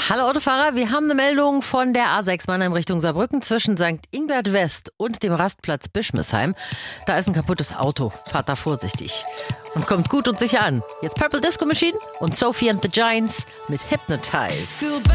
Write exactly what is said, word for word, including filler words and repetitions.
Hallo Autofahrer, wir haben eine Meldung von der A sechs Mannheim Richtung Saarbrücken zwischen Sankt Ingbert West und dem Rastplatz Bischmisheim. Da ist ein kaputtes Auto. Fahrt da vorsichtig. Und kommt gut und sicher an. Jetzt Purple Disco Machine und Sophie and the Giants mit Hypnotize.